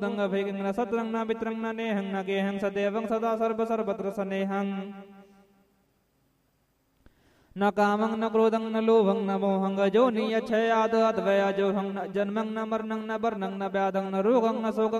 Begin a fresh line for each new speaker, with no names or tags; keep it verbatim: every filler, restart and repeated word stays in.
भूतंग भेगंग न सत्रंग न मित्रंग न नेहंग न गेहंग सदेवंग सदा सर्व सर्वत्र सनेहंग न कामंग न क्रोधंग न लोभंग न मोहंग जो नियच्छयाद अद्वया जो हंग न जन्मंग न मरणंग न वर्णंग न व्याधंग न रोगंग न शोकंग